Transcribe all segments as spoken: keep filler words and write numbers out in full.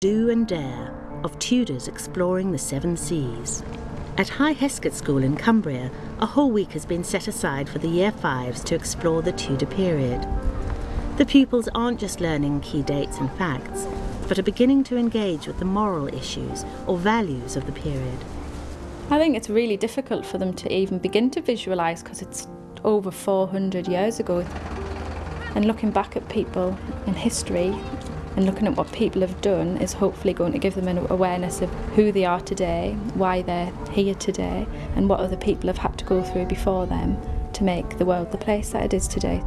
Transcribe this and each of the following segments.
Do and Dare of Tudors exploring the seven seas. At High Heskett School in Cumbria, a whole week has been set aside for the Year Fives to explore the Tudor period. The pupils aren't just learning key dates and facts, but are beginning to engage with the moral issues or values of the period. I think it's really difficult for them to even begin to visualise because it's over four hundred years ago. And looking back at people in history and looking at what people have done is hopefully going to give them an awareness of who they are today, why they're here today, and what other people have had to go through before them to make the world the place that it is today.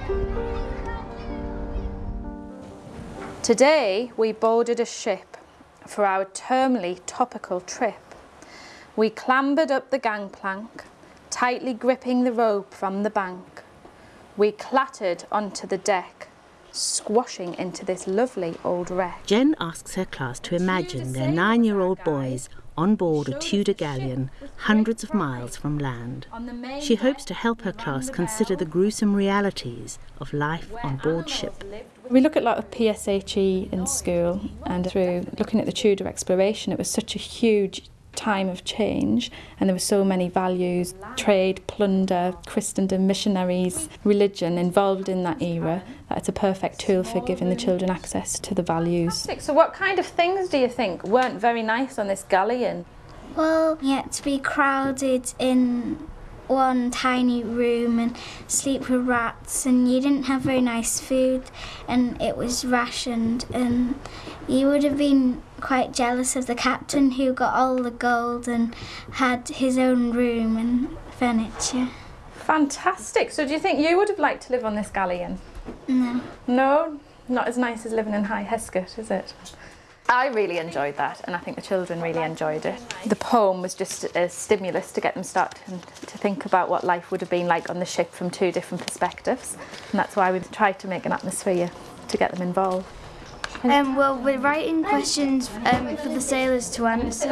Today we boarded a ship for our termly topical trip. We clambered up the gangplank, tightly gripping the rope from the bank. We clattered onto the deck, squashing into this lovely old wreck. Jen asks her class to imagine their nine-year-old boys on board a Tudor galleon hundreds of miles from land. She hopes to help her class consider the gruesome realities of life on board ship. We look at a lot of P S H E in school, and through looking at the Tudor exploration, it was such a huge time of change, and there were so many values, trade, plunder, Christendom, missionaries, religion involved in that era, that it's a perfect tool for giving the children access to the values. So what kind of things do you think weren't very nice on this galleon? Well, you had to be crowded in one tiny room and sleep with rats, and you didn't have very nice food, and it was rationed, and you would have been quite jealous of the captain who got all the gold and had his own room and furniture. Fantastic. So do you think you would have liked to live on this galleon? No. No? Not as nice as living in High Heskett, is it? I really enjoyed that, and I think the children really enjoyed it. The poem was just a stimulus to get them starting to think about what life would have been like on the ship from two different perspectives, and that's why we tried to make an atmosphere to get them involved. Um, well, we're writing questions um, for the sailors to answer,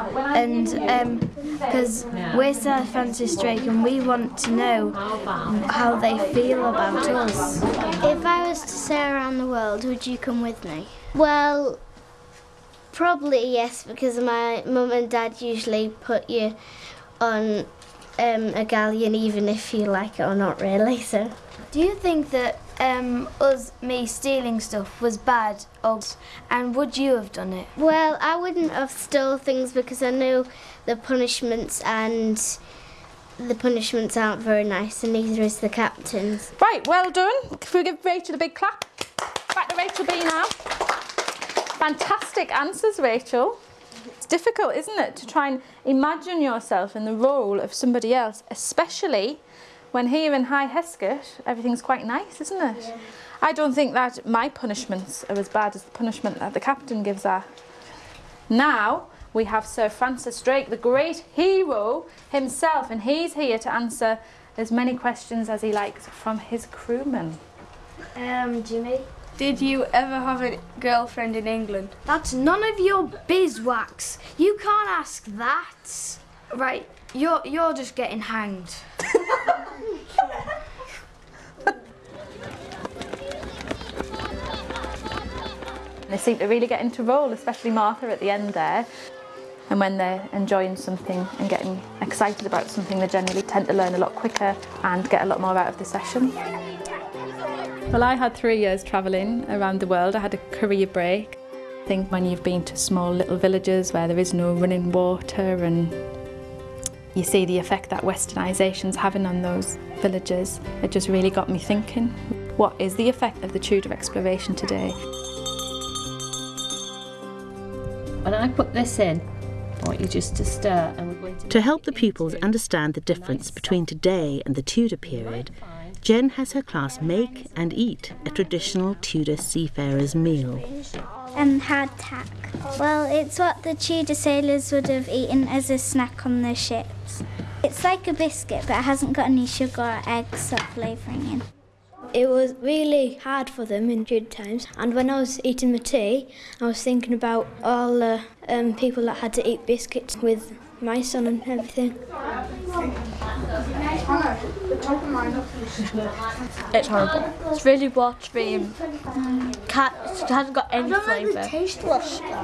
and because um, we're Sir Francis Drake and we want to know how they feel about us. If I was to sail around the world, would you come with me? Well, probably yes, because my mum and dad usually put you on um, a galleon even if you like it or not really, so. Do you think that um, us, me stealing stuff was bad, or, and would you have done it? Well, I wouldn't have stole things because I know the punishments, and the punishments aren't very nice, and neither is the captain's. Right, well done. Can we give Rachel a big clap? Back to Rachel B now. Fantastic answers, Rachel. It's difficult, isn't it, to try and imagine yourself in the role of somebody else, especially when here in High Heskett everything's quite nice, isn't it? Yeah. I don't think that my punishments are as bad as the punishment that the captain gives her. Now we have Sir Francis Drake, the great hero himself, and he's here to answer as many questions as he likes from his crewmen. Um, Jimmy? Did you ever have a girlfriend in England? That's none of your bizwax. You can't ask that. Right, you're, you're just getting hanged. They seem to really get into role, especially Martha at the end there. And when they're enjoying something and getting excited about something, they generally tend to learn a lot quicker and get a lot more out of the session. Well, I had three years travelling around the world. I had a career break. I think when you've been to small little villages where there is no running water, and you see the effect that westernisation's having on those villages, it just really got me thinking, what is the effect of the Tudor exploration today? When I put this in, I want you just to stir, and we're going to... To help the pupils understand the difference between today and the Tudor period, Jen has her class make and eat a traditional Tudor seafarer's meal. And hardtack. Well, it's what the Tudor sailors would have eaten as a snack on their ships. It's like a biscuit, but it hasn't got any sugar or eggs or flavouring in. It was really hard for them in Tudor times, and when I was eating my tea, I was thinking about all the um, people that had to eat biscuits with my son and everything. It's horrible. It's really watery and can't, it hasn't got any flavour.